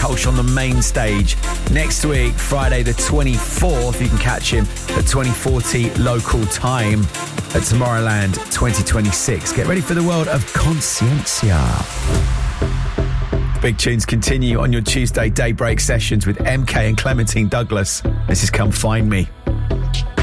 Welsh on the main stage. Next week, Friday the 24th, you can catch him at 2040 local time at Tomorrowland 2026. Get ready for the world of Consciencia. Big tunes continue on your Tuesday daybreak sessions with MK and Clementine Douglas. This is Come Find Me.